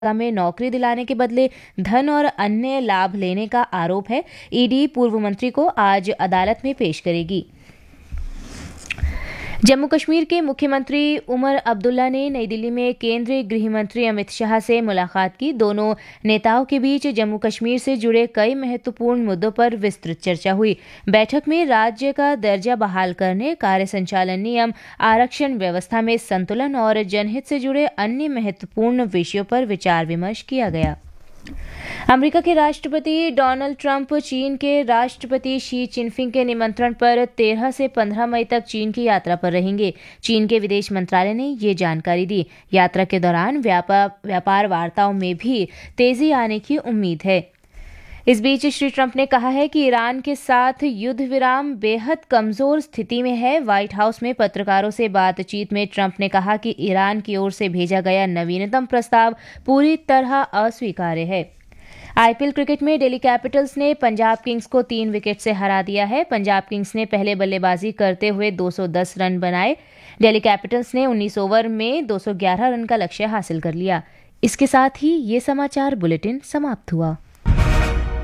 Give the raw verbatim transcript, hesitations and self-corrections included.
में नौकरी दिलाने के बदले धन और अन्य लाभ लेने का आरोप है। ईडी पूर्व मंत्री को आज अदालत में पेश करेगी। जम्मू कश्मीर के मुख्यमंत्री उमर अब्दुल्ला ने नई दिल्ली में केंद्रीय गृह मंत्री अमित शाह से मुलाकात की। दोनों नेताओं के बीच जम्मू कश्मीर से जुड़े कई महत्वपूर्ण मुद्दों पर विस्तृत चर्चा हुई। बैठक में राज्य का दर्जा बहाल करने, कार्य संचालन नियम, आरक्षण व्यवस्था में संतुलन और जनहित से जुड़े अन्य महत्वपूर्ण विषयों पर विचार विमर्श किया गया। अमेरिका के राष्ट्रपति डोनाल्ड ट्रंप चीन के राष्ट्रपति शी चिनफिंग के निमंत्रण पर तेरह से पंद्रह मई तक चीन की यात्रा पर रहेंगे। चीन के विदेश मंत्रालय ने ये जानकारी दी। यात्रा के दौरान व्यापार व्यापार वार्ताओं में भी तेजी आने की उम्मीद है। इस बीच श्री ट्रंप ने कहा है कि ईरान के साथ युद्ध विराम बेहद कमजोर स्थिति में है। व्हाइट हाउस में पत्रकारों से बातचीत में ट्रंप ने कहा कि ईरान की ओर से भेजा गया नवीनतम प्रस्ताव पूरी तरह अस्वीकार्य है। आईपीएल क्रिकेट में दिल्ली कैपिटल्स ने पंजाब किंग्स को तीन विकेट से हरा दिया है। पंजाब किंग्स ने पहले बल्लेबाजी करते हुए दो सौ दस रन बनाए। दिल्ली कैपिटल्स ने उन्नीस ओवर में दो सौ ग्यारह रन का लक्ष्य हासिल कर लिया। इसके साथ ही ये समाचार बुलेटिन समाप्त हुआ।